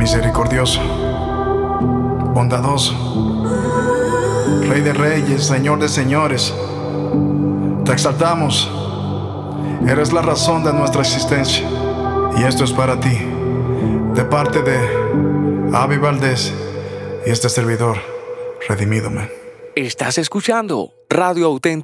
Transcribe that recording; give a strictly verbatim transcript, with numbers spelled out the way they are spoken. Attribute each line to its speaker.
Speaker 1: misericordioso, bondadoso, Rey de reyes, Señor de señores. Te exaltamos, eres la razón de nuestra existencia. Y esto es para ti, de parte de Avi Valdés y este servidor, Redimido Man.
Speaker 2: Estás escuchando Radio Auténtico.